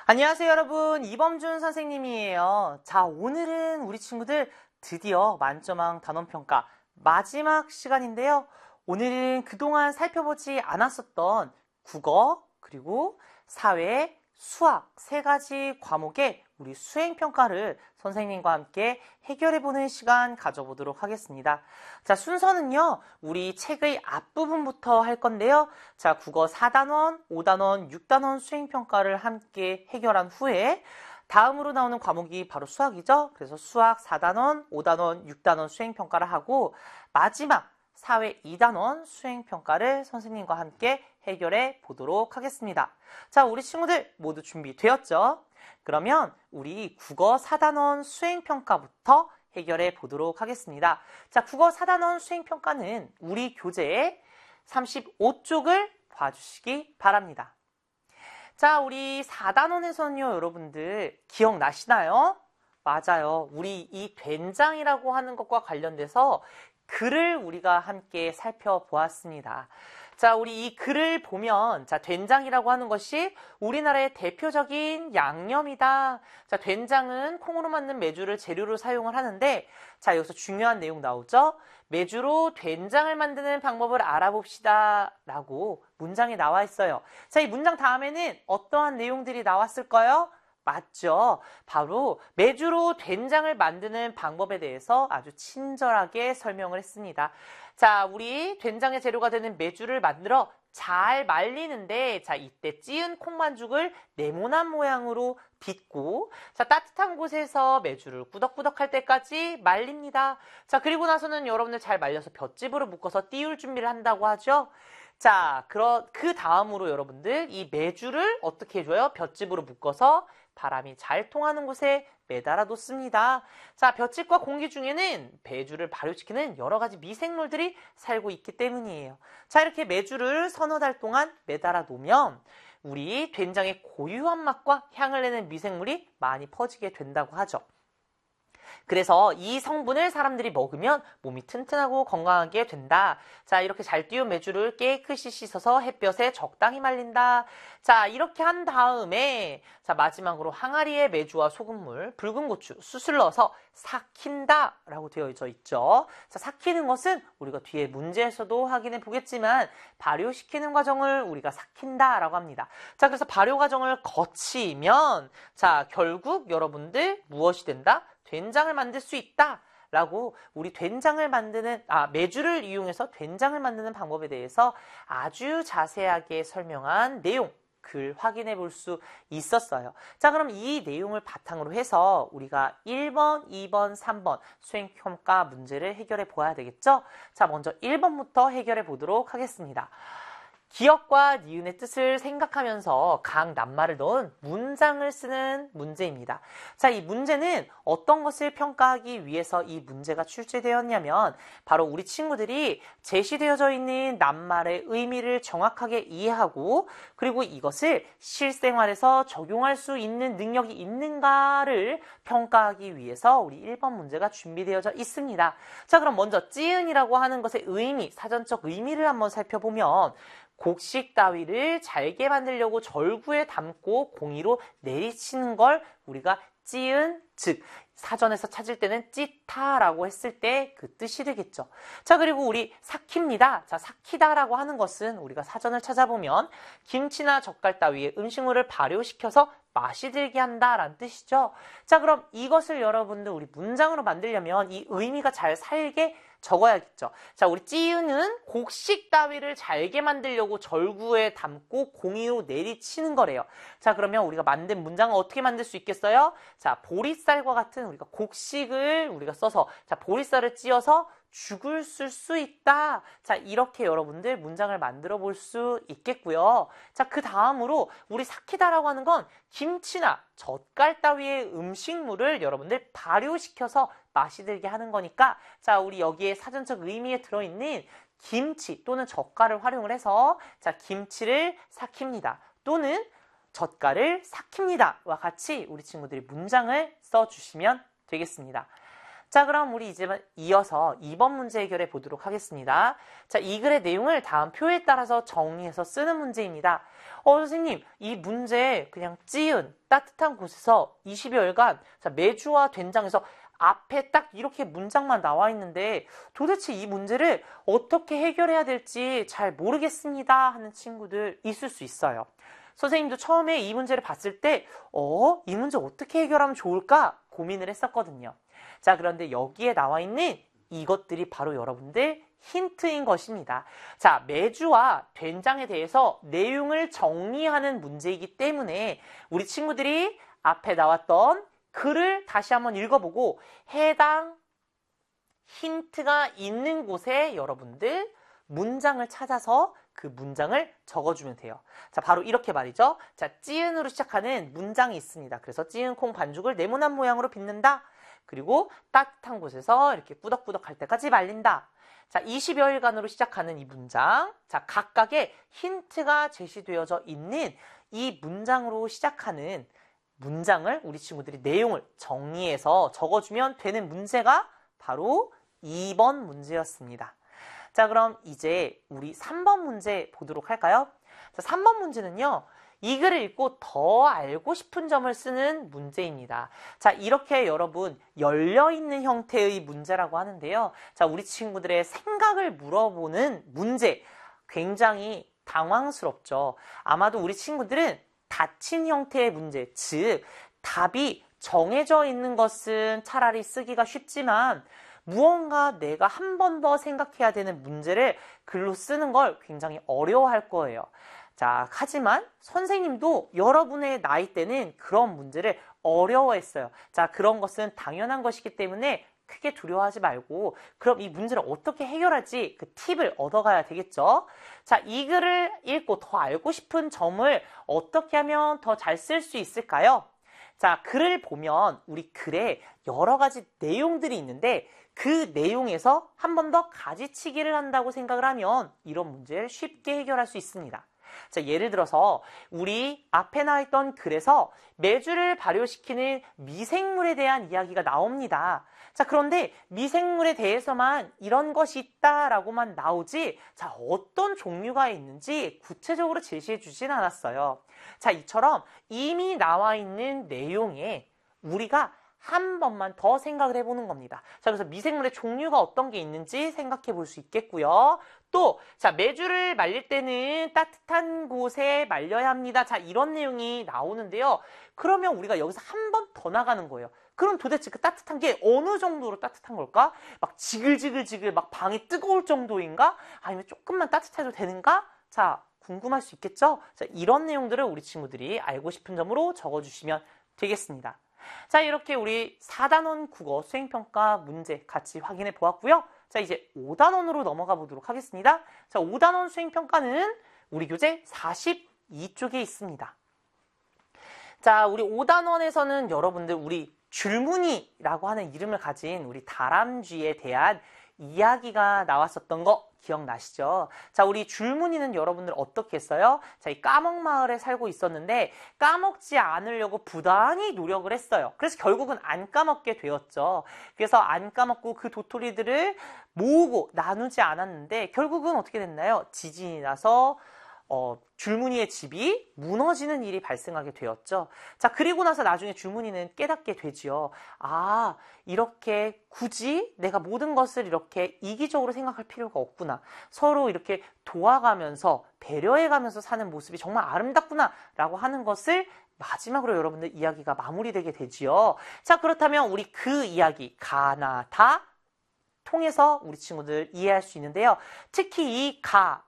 안녕하세요, 여러분. 이범준 선생님이에요. 자, 오늘은 우리 친구들 드디어 만점왕 단원평가 마지막 시간인데요. 오늘은 그동안 살펴보지 않았었던 국어, 그리고 사회, 수학 세 가지 과목의 우리 수행평가를 선생님과 함께 해결해보는 시간 가져보도록 하겠습니다. 자, 순서는요, 우리 책의 앞부분부터 할 건데요. 자, 국어 4단원, 5단원, 6단원 수행평가를 함께 해결한 후에 다음으로 나오는 과목이 바로 수학이죠. 그래서 수학 4단원, 5단원, 6단원 수행평가를 하고 마지막 사회 2단원 수행평가를 선생님과 함께 해결해 보도록 하겠습니다. 자, 우리 친구들 모두 준비되었죠? 그러면 우리 국어 4단원 수행평가부터 해결해 보도록 하겠습니다. 자, 국어 4단원 수행평가는 우리 교재의 35쪽을 봐주시기 바랍니다. 자, 우리 4단원에서는요, 여러분들 기억나시나요? 맞아요. 우리 이 된장이라고 하는 것과 관련돼서 글을 우리가 함께 살펴보았습니다. 자, 우리 이 글을 보면, 자, 된장이라고 하는 것이 우리나라의 대표적인 양념이다. 자, 된장은 콩으로 만든 메주를 재료로 사용을 하는데, 자, 여기서 중요한 내용 나오죠? 메주로 된장을 만드는 방법을 알아봅시다. 라고 문장에 나와 있어요. 자, 이 문장 다음에는 어떠한 내용들이 나왔을까요? 맞죠. 바로 메주로 된장을 만드는 방법에 대해서 아주 친절하게 설명을 했습니다. 자, 우리 된장의 재료가 되는 메주를 만들어 잘 말리는데, 자, 이때 찌은 콩반죽을 네모난 모양으로 빚고, 자, 따뜻한 곳에서 메주를 꾸덕꾸덕할 때까지 말립니다. 자, 그리고 나서는 여러분들 잘 말려서 볏짚으로 묶어서 띄울 준비를 한다고 하죠. 자, 그 다음으로 여러분들 이 메주를 어떻게 해줘요? 볏짚으로 묶어서 바람이 잘 통하는 곳에 매달아 놓습니다. 자, 볏짚과 공기 중에는 메주를 발효시키는 여러 가지 미생물들이 살고 있기 때문이에요. 자, 이렇게 메주를 서너 달 동안 매달아 놓으면 우리 된장의 고유한 맛과 향을 내는 미생물이 많이 퍼지게 된다고 하죠. 그래서 이 성분을 사람들이 먹으면 몸이 튼튼하고 건강하게 된다. 자, 이렇게 잘 띄운 메주를 깨끗이 씻어서 햇볕에 적당히 말린다. 자, 이렇게 한 다음에 자, 마지막으로 항아리에 메주와 소금물, 붉은 고추, 숯을 넣어서 삭힌다 라고 되어져 있죠. 자, 삭히는 것은 우리가 뒤에 문제에서도 확인해 보겠지만 발효시키는 과정을 우리가 삭힌다 라고 합니다. 자, 그래서 발효 과정을 거치면 자, 결국 여러분들 무엇이 된다? 된장을 만들 수 있다 라고 우리 된장을 만드는 메주를 이용해서 된장을 만드는 방법에 대해서 아주 자세하게 설명한 내용 글 확인해 볼 수 있었어요. 자, 그럼 이 내용을 바탕으로 해서 우리가 1번, 2번, 3번 수행평가 문제를 해결해 보아야 되겠죠? 자, 먼저 1번부터 해결해 보도록 하겠습니다. 기역과 니은의 뜻을 생각하면서 각 낱말을 넣은 문장을 쓰는 문제입니다. 자, 이 문제는 어떤 것을 평가하기 위해서 이 문제가 출제되었냐면 바로 우리 친구들이 제시되어져 있는 낱말의 의미를 정확하게 이해하고 그리고 이것을 실생활에서 적용할 수 있는 능력이 있는가를 평가하기 위해서 우리 1번 문제가 준비되어져 있습니다. 자, 그럼 먼저 찌은이라고 하는 것의 의미, 사전적 의미를 한번 살펴보면 곡식 따위를 잘게 만들려고 절구에 담고 공이로 내리치는 걸 우리가 찌은, 즉 사전에서 찾을 때는 찌타라고 했을 때 그 뜻이 되겠죠. 자, 그리고 우리 삭힙니다. 자, 삭히다라고 하는 것은 우리가 사전을 찾아보면 김치나 젓갈 따위의 음식물을 발효시켜서 맛이 들게 한다라는 뜻이죠. 자, 그럼 이것을 여러분들 우리 문장으로 만들려면 이 의미가 잘 살게 적어야겠죠. 자, 우리 찌우는 곡식 따위를 잘게 만들려고 절구에 담고 공이로 내리치는 거래요. 자, 그러면 우리가 만든 문장은 어떻게 만들 수 있겠어요? 자, 보리쌀과 같은 우리가 곡식을 우리가 써서 자, 보리쌀을 찧어서 죽을 쓸 수 있다. 자, 이렇게 여러분들 문장을 만들어 볼 수 있겠고요. 자, 그 다음으로 우리 삭히다라고 하는 건 김치나 젓갈 따위의 음식물을 여러분들 발효시켜서 맛이 들게 하는 거니까 자, 우리 여기에 사전적 의미에 들어있는 김치 또는 젓갈을 활용을 해서 자, 김치를 삭힙니다. 또는 젓갈을 삭힙니다. 와 같이 우리 친구들이 문장을 써주시면 되겠습니다. 자, 그럼 우리 이제 이어서 2번 문제 해결해 보도록 하겠습니다. 자, 이 글의 내용을 다음 표에 따라서 정리해서 쓰는 문제입니다. 선생님, 이 문제 그냥 찌은 따뜻한 곳에서 20여일간 자, 메주와 된장에서 앞에 딱 이렇게 문장만 나와 있는데 도대체 이 문제를 어떻게 해결해야 될지 잘 모르겠습니다 하는 친구들 있을 수 있어요. 선생님도 처음에 이 문제를 봤을 때 이 문제 어떻게 해결하면 좋을까 고민을 했었거든요. 자, 그런데 여기에 나와 있는 이것들이 바로 여러분들 힌트인 것입니다. 자, 메주와 된장에 대해서 내용을 정리하는 문제이기 때문에 우리 친구들이 앞에 나왔던 글을 다시 한번 읽어보고 해당 힌트가 있는 곳에 여러분들 문장을 찾아서 그 문장을 적어주면 돼요. 자, 바로 이렇게 말이죠. 자, 찌은으로 시작하는 문장이 있습니다. 그래서 찌은 콩 반죽을 네모난 모양으로 빚는다. 그리고 따뜻한 곳에서 이렇게 꾸덕꾸덕 할 때까지 말린다. 자, 20여일간으로 시작하는 이 문장. 자, 각각의 힌트가 제시되어져 있는 이 문장으로 시작하는 문장을 우리 친구들이 내용을 정리해서 적어주면 되는 문제가 바로 2번 문제였습니다. 자, 그럼 이제 우리 3번 문제 보도록 할까요? 자, 3번 문제는요. 이 글을 읽고 더 알고 싶은 점을 쓰는 문제입니다. 자, 이렇게 여러분 열려있는 형태의 문제라고 하는데요. 자, 우리 친구들의 생각을 물어보는 문제 굉장히 당황스럽죠. 아마도 우리 친구들은 닫힌 형태의 문제, 즉 답이 정해져 있는 것은 차라리 쓰기가 쉽지만 무언가 내가 한 번 더 생각해야 되는 문제를 글로 쓰는 걸 굉장히 어려워할 거예요. 자, 하지만 선생님도 여러분의 나이 때는 그런 문제를 어려워했어요. 자, 그런 것은 당연한 것이기 때문에 크게 두려워하지 말고 그럼 이 문제를 어떻게 해결할지 그 팁을 얻어가야 되겠죠. 자, 이 글을 읽고 더 알고 싶은 점을 어떻게 하면 더 잘 쓸 수 있을까요? 자, 글을 보면 우리 글에 여러 가지 내용들이 있는데 그 내용에서 한 번 더 가지치기를 한다고 생각을 하면 이런 문제를 쉽게 해결할 수 있습니다. 자, 예를 들어서 우리 앞에 나와 있던 글에서 메주를 발효시키는 미생물에 대한 이야기가 나옵니다. 자, 그런데 미생물에 대해서만 이런 것이 있다라고만 나오지 자, 어떤 종류가 있는지 구체적으로 제시해 주진 않았어요. 자, 이처럼 이미 나와 있는 내용에 우리가 한 번만 더 생각을 해보는 겁니다. 자, 그래서 미생물의 종류가 어떤 게 있는지 생각해 볼 수 있겠고요. 또, 자, 메주를 말릴 때는 따뜻한 곳에 말려야 합니다. 자, 이런 내용이 나오는데요. 그러면 우리가 여기서 한 번 더 나가는 거예요. 그럼 도대체 그 따뜻한 게 어느 정도로 따뜻한 걸까? 막 지글지글지글 막 방이 뜨거울 정도인가? 아니면 조금만 따뜻해도 되는가? 자, 궁금할 수 있겠죠? 자, 이런 내용들을 우리 친구들이 알고 싶은 점으로 적어주시면 되겠습니다. 자, 이렇게 우리 4단원 국어 수행평가 문제 같이 확인해 보았고요. 자, 이제 5단원으로 넘어가 보도록 하겠습니다. 자, 5단원 수행평가는 우리 교재 42쪽에 있습니다. 자, 우리 5단원에서는 여러분들 우리 줄무늬라고 하는 이름을 가진 우리 다람쥐에 대한 이야기가 나왔었던 거 기억나시죠? 자, 우리 줄무늬는 여러분들 어떻게 했어요? 자, 이 까먹마을에 살고 있었는데 까먹지 않으려고 부단히 노력을 했어요. 그래서 결국은 안 까먹게 되었죠. 그래서 안 까먹고 그 도토리들을 모으고 나누지 않았는데 결국은 어떻게 됐나요? 지진이 나서 줄무늬의 집이 무너지는 일이 발생하게 되었죠. 자, 그리고 나서 나중에 줄무늬는 깨닫게 되지요. 아, 이렇게 굳이 내가 모든 것을 이렇게 이기적으로 생각할 필요가 없구나. 서로 이렇게 도와가면서 배려해가면서 사는 모습이 정말 아름답구나 라고 하는 것을 마지막으로 여러분들 이야기가 마무리되게 되지요. 자, 그렇다면 우리 그 이야기 가나다 통해서 우리 친구들 이해할 수 있는데요. 특히 이 가